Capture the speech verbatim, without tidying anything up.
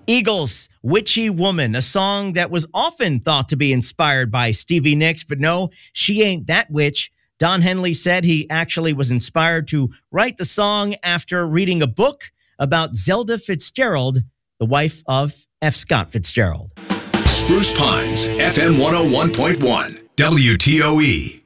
Eagles, Witchy Woman, a song that was often thought to be inspired by Stevie Nicks, but no, she ain't that witch. Don Henley said he actually was inspired to write the song after reading a book about Zelda Fitzgerald, the wife of F. Scott Fitzgerald. Spruce Pines, F M one oh one point one, W T O E.